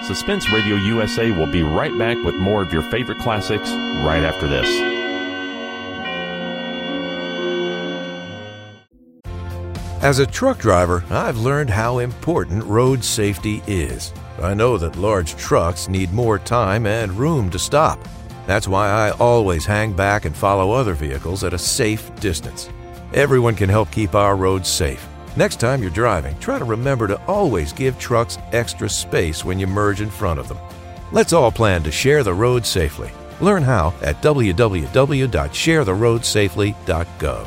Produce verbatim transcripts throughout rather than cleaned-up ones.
Suspense Radio U S A will be right back with more of your favorite classics right after this. As a truck driver, I've learned how important road safety is. I know that large trucks need more time and room to stop. That's why I always hang back and follow other vehicles at a safe distance. Everyone can help keep our roads safe. Next time you're driving, try to remember to always give trucks extra space when you merge in front of them. Let's all plan to share the road safely. Learn how at w w w dot share the road safely dot gov.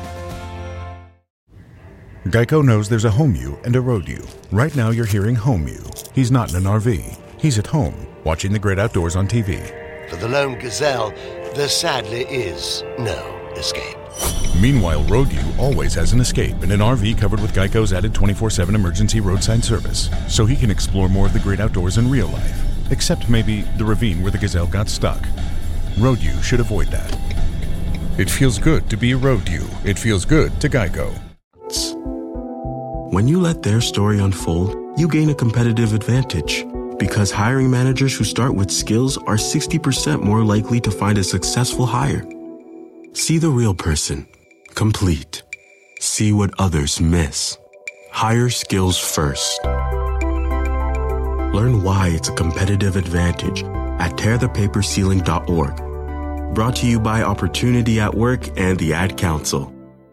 Geico knows there's a home you and a road you. Right now you're hearing home you. He's not in an R V. He's at home, watching the great outdoors on T V. For the lone gazelle, there sadly is no escape. Meanwhile, road you always has an escape in an R V covered with Geico's added twenty-four seven emergency roadside service, so he can explore more of the great outdoors in real life, except maybe the ravine where the gazelle got stuck. Road you should avoid that. It feels good to be road you. It feels good to Geico. When you let their story unfold, you gain a competitive advantage because hiring managers who start with skills are sixty percent more likely to find a successful hire. See the real person. Complete. See what others miss. Hire skills first. Learn why it's a competitive advantage at tear the paper ceiling dot org. Brought to you by Opportunity at Work and the Ad Council.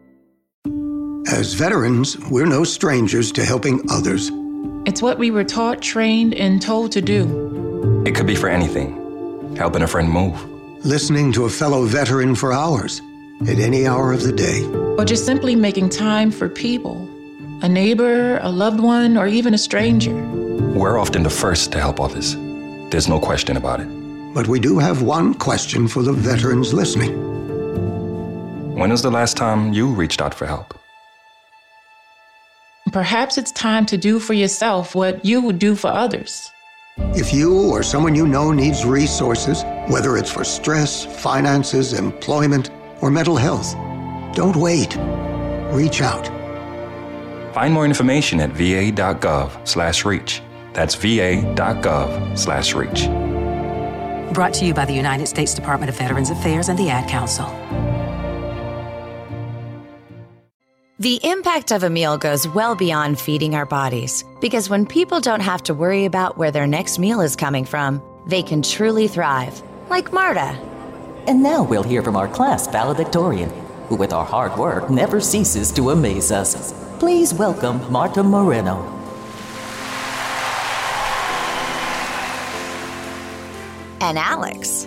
As veterans, we're no strangers to helping others. It's what we were taught, trained, and told to do. It could be for anything. Helping a friend move. Listening to a fellow veteran for hours, at any hour of the day. Or just simply making time for people. A neighbor, a loved one, or even a stranger. We're often the first to help others. There's no question about it. But we do have one question for the veterans listening. When was the last time you reached out for help? Perhaps it's time to do for yourself what you would do for others. If you or someone you know needs resources, whether it's for stress, finances, employment, or mental health, don't wait. Reach out. Find more information at v a dot gov slash reach. That's v a dot gov slash reach. Brought to you by the United States Department of Veterans Affairs and the Ad Council. The impact of a meal goes well beyond feeding our bodies, because when people don't have to worry about where their next meal is coming from, they can truly thrive, like Marta. And now we'll hear from our class valedictorian, who with our hard work never ceases to amaze us. Please welcome Marta Moreno. And Alex.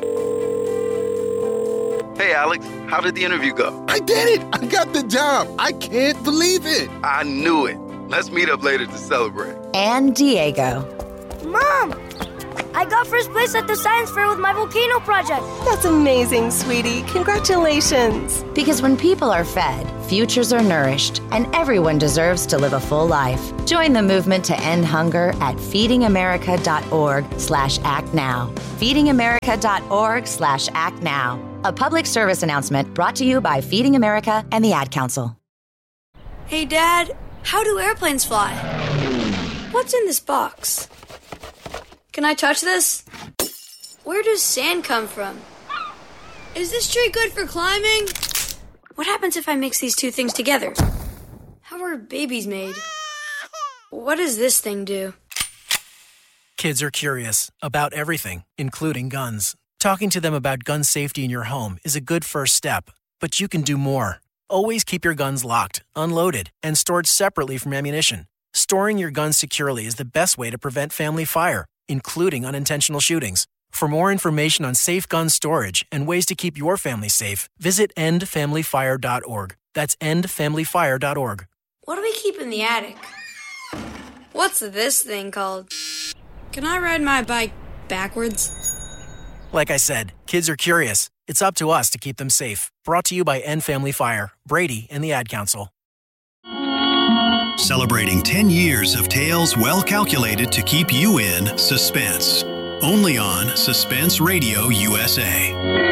Hey, Alex, how did the interview go? I did it! I got the job! I can't believe it! I knew it. Let's meet up later to celebrate. And Diego. Mom! I got first place at the science fair with my volcano project. That's amazing, sweetie. Congratulations. Because when people are fed, futures are nourished, and everyone deserves to live a full life. Join the movement to end hunger at feeding america dot org slash act now. feeding america dot org slash act now. A public service announcement brought to you by Feeding America and the Ad Council. Hey, Dad, how do airplanes fly? What's in this box? Can I touch this? Where does sand come from? Is this tree good for climbing? What happens if I mix these two things together? How are babies made? What does this thing do? Kids are curious about everything, including guns. Talking to them about gun safety in your home is a good first step, but you can do more. Always keep your guns locked, unloaded, and stored separately from ammunition. Storing your guns securely is the best way to prevent family fire, including unintentional shootings. For more information on safe gun storage and ways to keep your family safe, visit end family fire dot org. That's end family fire dot org. What do we keep in the attic? What's this thing called? Can I ride my bike backwards? Like I said, kids are curious. It's up to us to keep them safe. Brought to you by End Family Fire, Brady, and the Ad Council. Celebrating ten years of tales well calculated to keep you in suspense. Only on Suspense Radio U S A.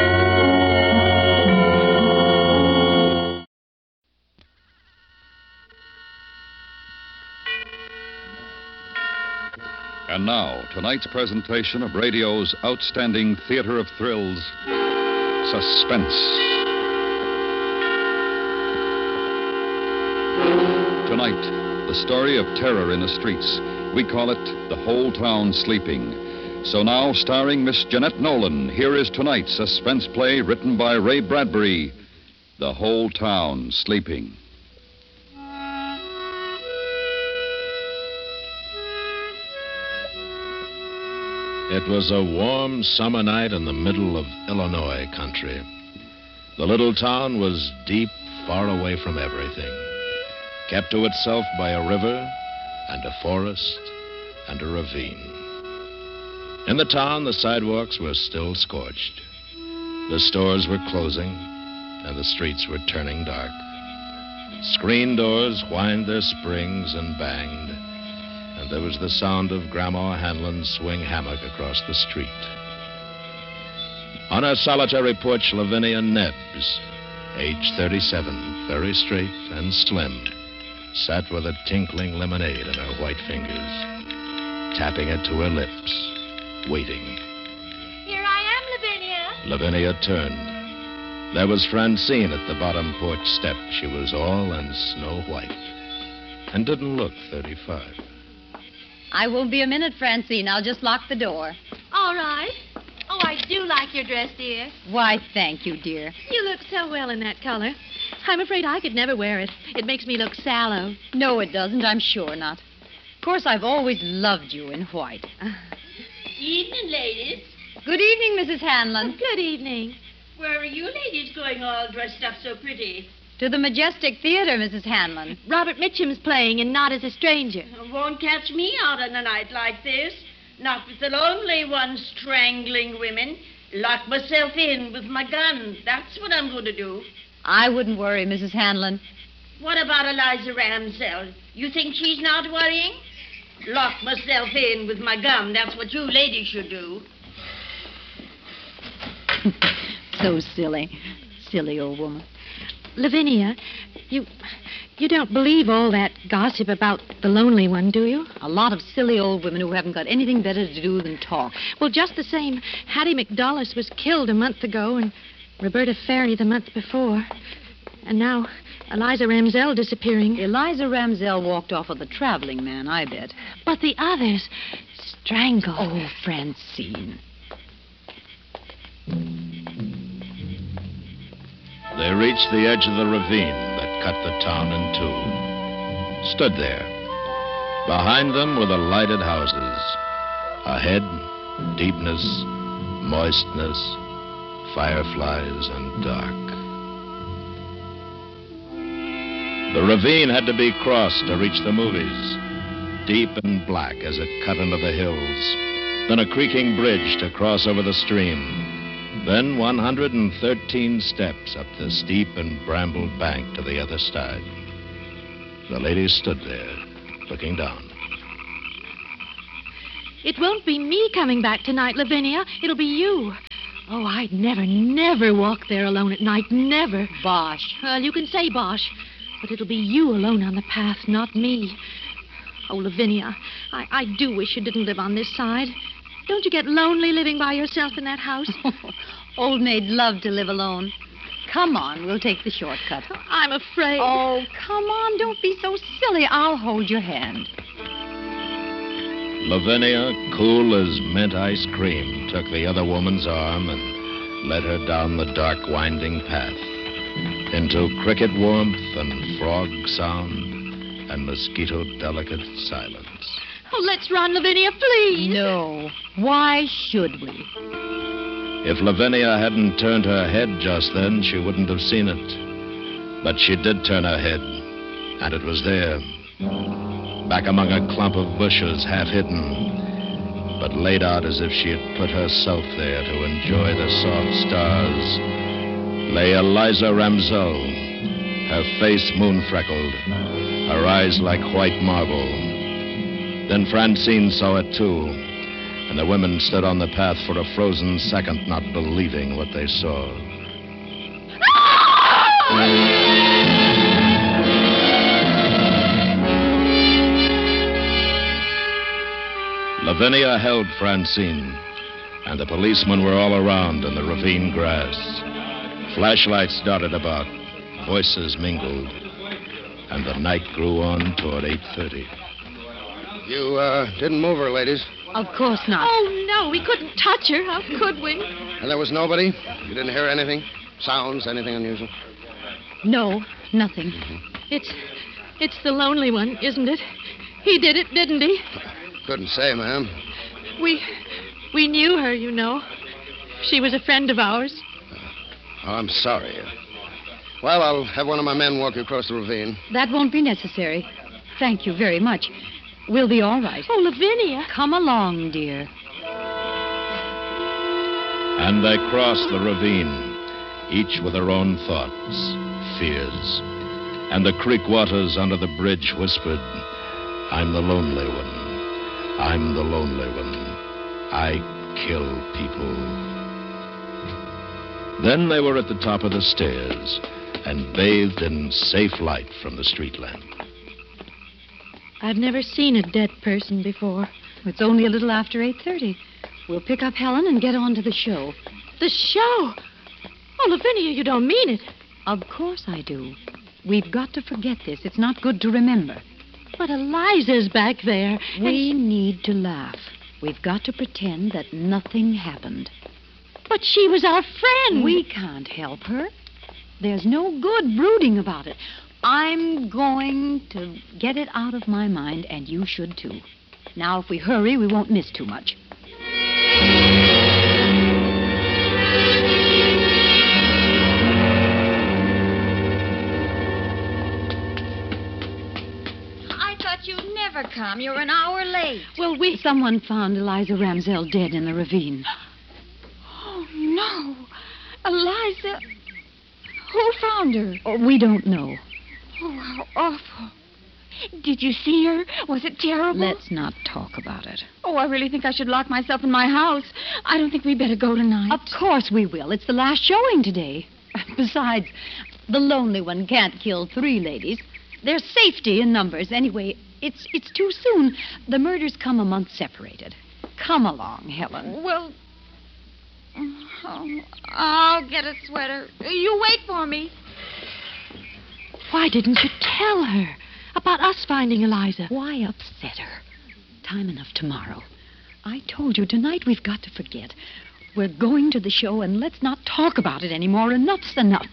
And now, tonight's presentation of radio's outstanding theater of thrills, Suspense. Tonight, the story of terror in the streets. We call it The Whole Town Sleeping. So now, starring Miss Jeanette Nolan, here is tonight's suspense play written by Ray Bradbury, The Whole Town Sleeping. It was a warm summer night in the middle of Illinois country. The little town was deep, far away from everything, kept to itself by a river and a forest and a ravine. In the town, the sidewalks were still scorched. The stores were closing, and the streets were turning dark. Screen doors whined their springs and banged, and there was the sound of Grandma Hanlon's swing hammock across the street. On her solitary porch, Lavinia Nebbs, age thirty-seven, very straight and slim, sat with a tinkling lemonade in her white fingers, tapping it to her lips, waiting. Here I am, Lavinia. Lavinia turned. There was Francine at the bottom porch step. She was all in snow white and didn't look thirty-five. I won't be a minute, Francine. I'll just lock the door. All right. Oh, I do like your dress, dear. Why, thank you, dear. You look so well in that color. I'm afraid I could never wear it. It makes me look sallow. No, it doesn't. I'm sure not. Of course, I've always loved you in white. Evening, ladies. Good evening, Missus Hanlon. Oh, good evening. Where are you ladies going all dressed up so pretty? To the Majestic Theater, Missus Hanlon. Robert Mitchum's playing in Not as a Stranger. Won't catch me out on a night like this. Not with the lonely one strangling women. Lock myself in with my gun. That's what I'm going to do. I wouldn't worry, Missus Hanlon. What about Eliza Ramsell? You think she's not worrying? Lock myself in with my gun. That's what you ladies should do. So silly. Silly old woman. Lavinia, you you don't believe all that gossip about the lonely one, do you? A lot of silly old women who haven't got anything better to do than talk. Well, just the same, Hattie McDullis was killed a month ago and Roberta Ferry the month before. And now Eliza Ramsell disappearing. Eliza Ramsell walked off with a traveling man, I bet. But the others, strangled. Oh, Francine. They reached the edge of the ravine that cut the town in two. Stood there. Behind them were the lighted houses. Ahead, deepness, moistness, fireflies, and dark. The ravine had to be crossed to reach the movies. Deep and black as it cut into the hills. Then a creaking bridge to cross over the stream. Then one hundred thirteen steps up the steep and brambled bank to the other side. The lady stood there, looking down. It won't be me coming back tonight, Lavinia. It'll be you. Oh, I'd never, never walk there alone at night. Never. Bosh. Well, you can say bosh. But it'll be you alone on the path, not me. Oh, Lavinia, I, I do wish you didn't live on this side. Don't you get lonely living by yourself in that house? Old maids love to live alone. Come on, we'll take the shortcut. I'm afraid. Oh, come on, don't be so silly. I'll hold your hand. Lavinia, cool as mint ice cream, took the other woman's arm and led her down the dark, winding path into cricket warmth and frog sound and mosquito-delicate silence. Oh, let's run, Lavinia, please. No. Why should we? If Lavinia hadn't turned her head just then, she wouldn't have seen it. But she did turn her head, and it was there, back among a clump of bushes, half hidden, but laid out as if she had put herself there to enjoy the soft stars, lay Eliza Ramsell, her face moon-freckled, her eyes like white marble. Then Francine saw it, too, and the women stood on the path for a frozen second, not believing what they saw. Lavinia held Francine, and the policemen were all around in the ravine grass. Flashlights darted about, voices mingled, and the night grew on toward eight thirty. You, uh, didn't move her, ladies. Of course not. Oh, no, we couldn't touch her. How could we? And there was nobody? You didn't hear anything? Sounds, anything unusual? No, nothing. Mm-hmm. It's, it's the lonely one, isn't it? He did it, didn't he? Couldn't say, ma'am. We, we knew her, you know. She was a friend of ours. Oh, I'm sorry. Well, I'll have one of my men walk you across the ravine. That won't be necessary. Thank you very much. We'll be all right. Oh, Lavinia. Come along, dear. And they crossed the ravine, each with her own thoughts, fears. And the creek waters under the bridge whispered, I'm the lonely one. I'm the lonely one. I kill people. Then they were at the top of the stairs and bathed in safe light from the street lamp. I've never seen a dead person before. It's only a little after eight thirty. We'll pick up Helen and get on to the show. The show? Oh, Lavinia, you don't mean it. Of course I do. We've got to forget this. It's not good to remember. But Eliza's back there. We and... need to laugh. We've got to pretend that nothing happened. But she was our friend. We can't help her. There's no good brooding about it. I'm going to get it out of my mind, and you should too. Now, if we hurry, we won't miss too much. I thought you'd never come. You're an hour late. Well, we... Someone found Eliza Ramsell dead in the ravine. Oh, no. Eliza... Who found her? Oh, we don't know. Oh, how awful. Did you see her? Was it terrible? Let's not talk about it. Oh, I really think I should lock myself in my house. I don't think we'd better go tonight. Of course we will. It's the last showing today. Besides, the lonely one can't kill three ladies. There's safety in numbers. Anyway, it's it's too soon. The murders come a month separated. Come along, Helen. Well, oh, I'll get a sweater. You wait for me. Why didn't you tell her about us finding Eliza? Why upset her? Time enough tomorrow. I told you, tonight we've got to forget. We're going to the show, and let's not talk about it anymore. Enough's enough.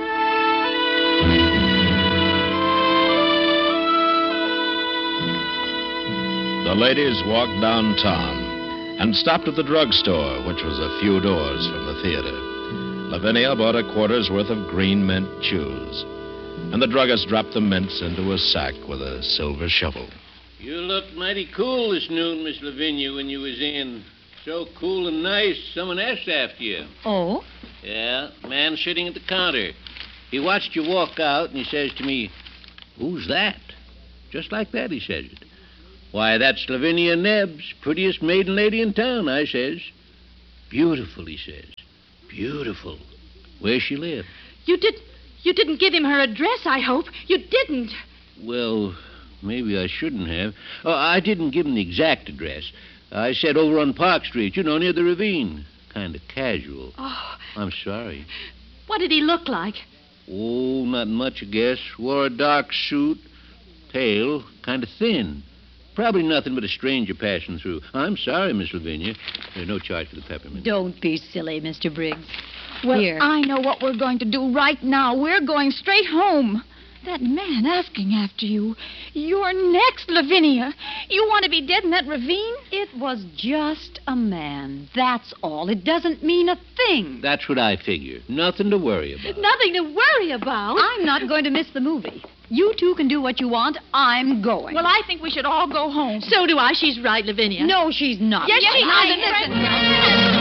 The ladies walked downtown and stopped at the drugstore, which was a few doors from the theater. Lavinia bought a quarter's worth of green mint chews, and the druggist dropped the mints into a sack with a silver shovel. You looked mighty cool this noon, Miss Lavinia, when you was in. So cool and nice, someone asked after you. Oh? Yeah, man sitting at the counter. He watched you walk out, and he says to me, "Who's that?" Just like that, he says it. "Why, that's Lavinia Nebbs, prettiest maiden lady in town," I says. "Beautiful," he says. "Beautiful. Where she live?" You did... You didn't give him her address, I hope. You didn't. Well, maybe I shouldn't have. Oh, I didn't give him the exact address. I said over on Park Street, you know, near the ravine. Kind of casual. Oh. I'm sorry. What did he look like? Oh, not much, I guess. Wore a dark suit, pale, kind of thin. Probably nothing but a stranger passing through. I'm sorry, Miss Lavinia. There's no charge for the peppermint. Don't be silly, Mister Briggs. Well, Here. I know what we're going to do right now. We're going straight home. That man asking after you. You're next, Lavinia. You want to be dead in that ravine? It was just a man. That's all. It doesn't mean a thing. That's what I figure. Nothing to worry about. Nothing to worry about? I'm not going to miss the movie. You two can do what you want. I'm going. Well, I think we should all go home. So do I. She's right, Lavinia. No, she's not. Yes, yes she is. Listen.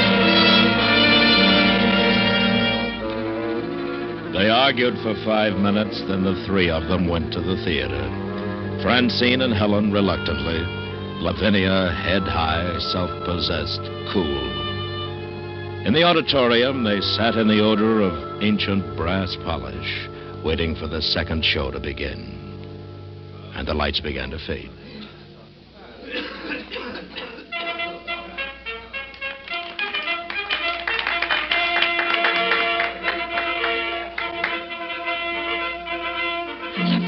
They argued for five minutes, then the three of them went to the theater. Francine and Helen reluctantly, Lavinia head high, self-possessed, cool. In the auditorium, they sat in the odor of ancient brass polish, waiting for the second show to begin. And the lights began to fade.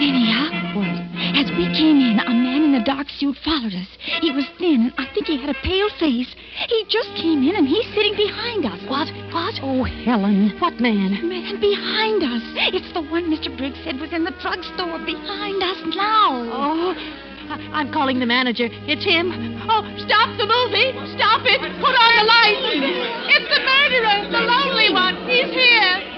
Lavinia. What? As we came in, a man in a dark suit followed us. He was thin, and I think he had a pale face. He just came in, and he's sitting behind us. What? What? Oh, Helen. What man? Man behind us. It's the one Mister Briggs said was in the drugstore behind us now. Oh, I- I'm calling the manager. It's him. Oh, stop the movie. Stop it. Put on the lights. It's the murderer, the lonely one. He's here.